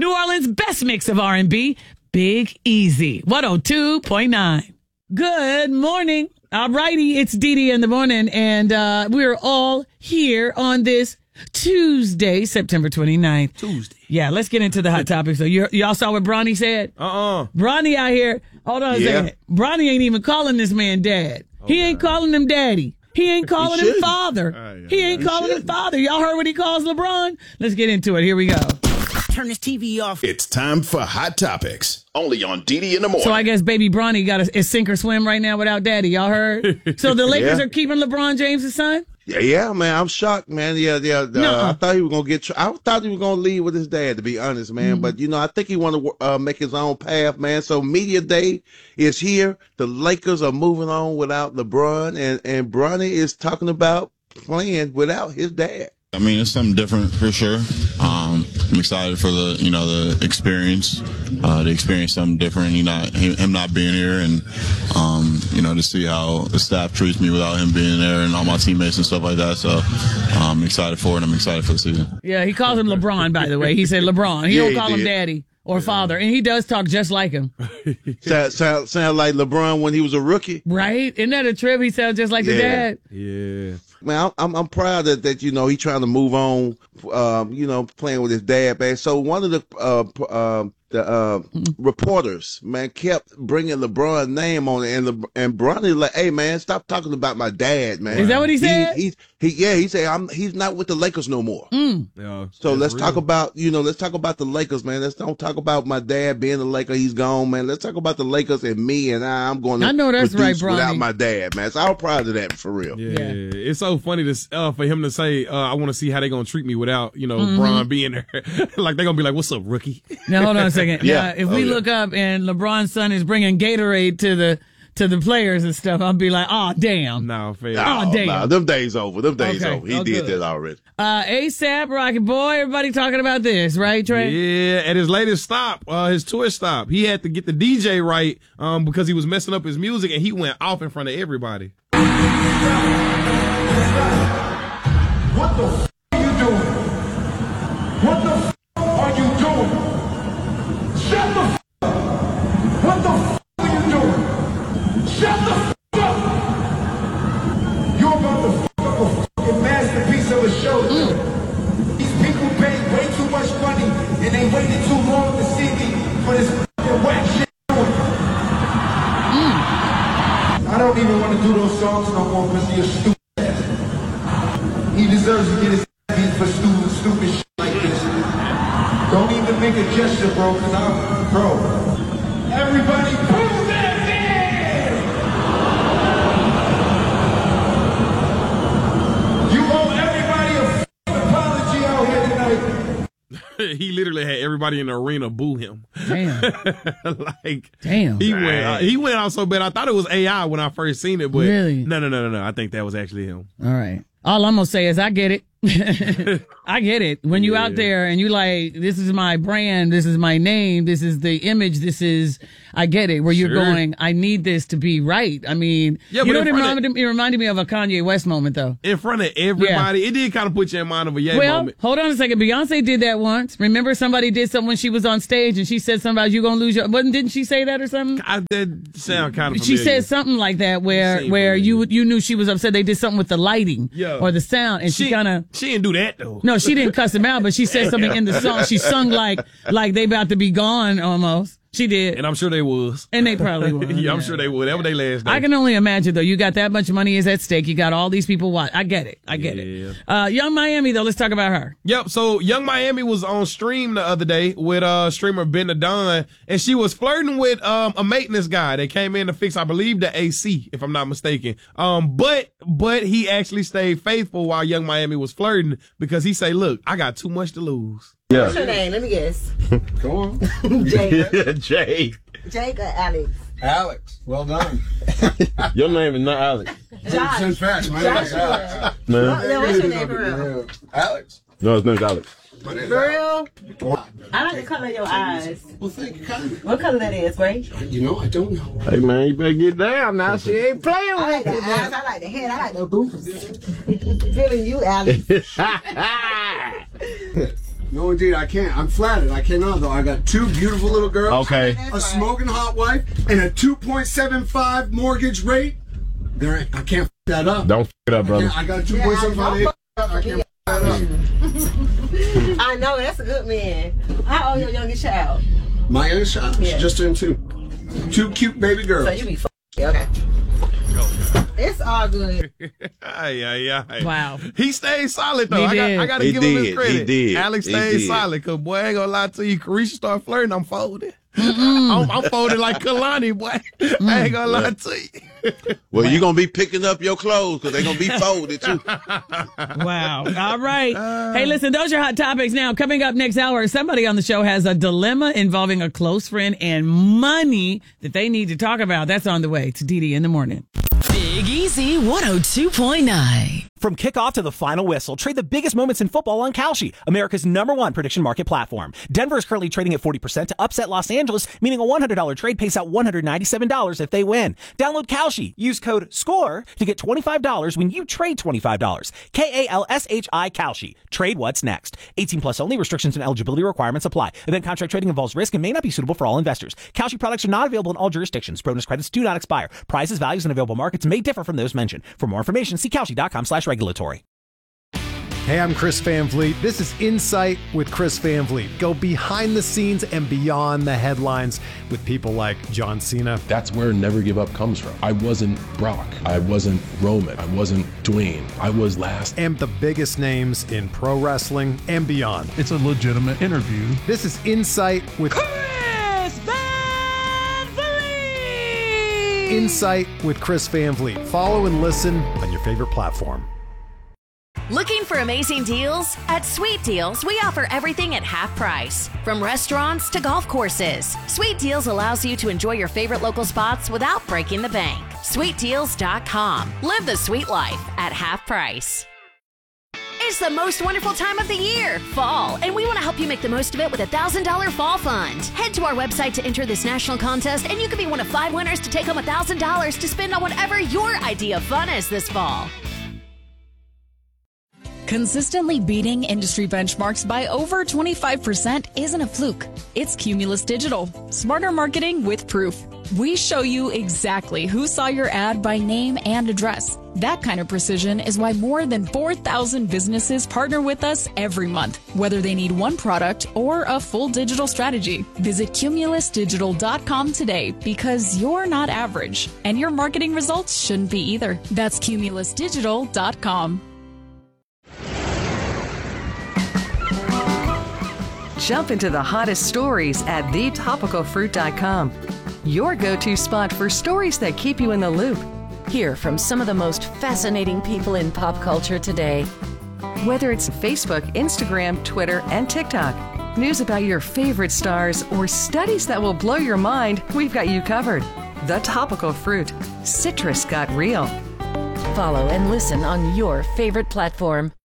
New Orleans' best mix of R&B, Big Easy, 102.9. Good morning. All righty, it's Dee in the morning, and we're all here on this Tuesday, September 29th. Tuesday. Yeah, let's get into the hot topic. So y'all saw what Bronny said? Bronny out here. Hold on a second. Bronny ain't even calling this man dad. He ain't calling him daddy. He ain't calling him father. He ain't calling him father. Y'all heard what he calls LeBron? Let's get into it. Here we go. Turn this TV off. It's time for Hot Topics, only on Dee in the morning. So I guess baby Bronny got a sink or swim right now without daddy. Y'all heard? So the Lakers are keeping LeBron James' son? Yeah, man. I'm shocked, man. I thought he was gonna I thought he was gonna leave with his dad, to be honest, man. But I think he want to make his own path, man. So media day is here. The Lakers are moving on without LeBron, and Bronny is talking about playing without his dad. I mean, it's something different for sure. I'm excited for the experience, to experience something different. Him not being here, and to see how the staff treats me without him being there, and all my teammates and stuff like that. So I'm excited for it. I'm excited for the season. Yeah, he calls him LeBron, by the way. He said LeBron. He don't call him daddy or father, and he does talk just like him. Sound like LeBron when he was a rookie, right? Isn't that a trip? He sounds just like the dad. Yeah. Man, I'm proud that he's trying to move on, playing with his dad, man. So one of the reporters, man, kept bringing LeBron's name on it, and Bronny like, hey, man, stop talking about my dad, man. Is that what he said? He said he's not with the Lakers no more. Yeah, so let's talk about the Lakers, man. Let's don't talk about my dad being a Laker. He's gone, man. Let's talk about the Lakers and me, and I'm going to. I know that's right, Bronny. Without my dad, man. So I'm proud of that, for real. Yeah. It's so funny for him to say, I want to see how they're gonna treat me without Bron being there. Like they're gonna be like, "What's up, rookie?" Now hold on a second. Yeah. If we look up and LeBron's son is bringing Gatorade to the players and stuff, I'll be like, oh, damn. No, fair. Oh, damn. Nah, them days over. Them days over. He did that already. ASAP Rocky Boy, everybody talking about this, right, Trey? Yeah, at his latest stop, his tour stop, he had to get the DJ right because he was messing up his music, and he went off in front of everybody. What the f*** are you doing? What the f*** are you doing? Shut the f*** up! What the f*** are you doing? Shut the f*** up! You're about to f*** up a f***ing masterpiece of a show. These people paid way too much money, and they waited too long to see me for this f***ing whack shit doing. I don't even want to do those songs no more because you're stupid. He deserves to get his beat for stupid shit like this. Don't even make a gesture, bro, because everybody prove that man! You owe everybody a f***ing apology out here tonight. He literally had everybody in the arena boo him. Damn. Damn. He went out so bad. I thought it was AI when I first seen it, but really? No. I think that was actually him. All right. All I'm going to say is I get it. I get it. When you out there and you like, this is my brand, this is my name, this is the image, I get it. Where you're going, I need this to be right. I mean, it reminded me of a Kanye West moment, though. In front of everybody. It did kind of put you in mind of a moment. Hold on a second. Beyonce did that once. Remember somebody did something when she was on stage and she said something about you going to lose your, didn't she say that or something? I did sound kind of familiar. She said something like that where you knew she was upset. They did something with the lighting or the sound, and she kind of. She didn't do that though. No, she didn't cuss him out, but she said something in the song. She sung like they about to be gone almost. She did. And I'm sure they was. And they probably would. Yeah, I'm sure they would. That was their last day. I can only imagine, though. You got that much money is at stake. You got all these people watch. I get it. Young Miami, though, let's talk about her. Yep. So Young Miami was on stream the other day with streamer Ben the Don, and she was flirting with a maintenance guy that came in to fix, I believe, the AC, if I'm not mistaken. But he actually stayed faithful while Young Miami was flirting because he say, look, I got too much to lose. Yeah. What's your name? Let me guess. Go on. Jay. Jake or Alex? Alex. Well done. Your name is not Alex. Josh. Since fast, man. Joshua. Man. What's your name for real? Alex. No, his name's Alex. For real? I like the color of your eyes. Well, thank you kindly. What color that is, Gray? You know, I don't know. Hey, man, you better get down now. She ain't playing with I like the eyes. I like the head. I like the boots. Feeling you, Alex. No, indeed, I can't. I'm flattered. I cannot, though. I got 2 beautiful little girls. Okay. A smoking hot wife and a 2.75 mortgage rate. I can't f that up. Don't f it up, brother. I got 2.75. I can't f that up. I know, that's a good man. How old your youngest child? My youngest child? Yeah. She just turned 2. 2 cute baby girls. So you be okay. It's all good. Wow. He stayed solid though. He I did. gotta He give him his did. credit. He did. Alex He stayed did. solid. Cause boy, I ain't gonna lie to you. Carisha started flirting. I'm folded. I'm folded like Kalani, boy. I ain't gonna lie to you. Well, you're going to be picking up your clothes because they're going to be folded, too. Wow. All right. Hey, listen, those are hot topics. Now, coming up next hour, somebody on the show has a dilemma involving a close friend and money that they need to talk about. That's on the way to DD in the morning. Big Easy 102.9. From kickoff to the final whistle, trade the biggest moments in football on Kalshi, America's #1 prediction market platform. Denver is currently trading at 40% to upset Los Angeles, meaning a $100 trade pays out $197 if they win. Download Kalshi. Use code SCORE to get $25 when you trade $25. KALSHI Kalshi. Trade what's next. 18 plus only. Restrictions and eligibility requirements apply. Event contract trading involves risk and may not be suitable for all investors. Kalshi products are not available in all jurisdictions. Bonus credits do not expire. Prices, values, and available markets may differ from those mentioned. For more information, see Kalshi.com/regulatory. Hey, I'm Chris Van Vliet. This is Insight with Chris Van Vliet. Go behind the scenes and beyond the headlines with people like John Cena. That's where Never Give Up comes from. I wasn't Brock. I wasn't Roman. I wasn't Dwayne. I was last. And the biggest names in pro wrestling and beyond. It's a legitimate interview. This is Insight with Chris Van Vliet. Insight with Chris Van Vliet. Follow and listen on your favorite platform. Looking for amazing deals? At Sweet Deals, we offer everything at half price. From restaurants to golf courses, Sweet Deals allows you to enjoy your favorite local spots without breaking the bank. SweetDeals.com. Live the sweet life at half price. It's the most wonderful time of the year, fall, and we want to help you make the most of it with a $1,000 fall fund. Head to our website to enter this national contest, and you can be one of 5 winners to take home $1,000 to spend on whatever your idea of fun is this fall. Consistently beating industry benchmarks by over 25% isn't a fluke. It's Cumulus Digital. Smarter marketing with proof. We show you exactly who saw your ad by name and address. That kind of precision is why more than 4,000 businesses partner with us every month, whether they need one product or a full digital strategy. Visit cumulusdigital.com today because you're not average, and your marketing results shouldn't be either. That's cumulusdigital.com. Jump into the hottest stories at thetopicalfruit.com. Your go-to spot for stories that keep you in the loop. Hear from some of the most fascinating people in pop culture today. Whether it's Facebook, Instagram, Twitter, and TikTok, news about your favorite stars, or studies that will blow your mind, we've got you covered. The Topical Fruit. Citrus got real. Follow and listen on your favorite platform.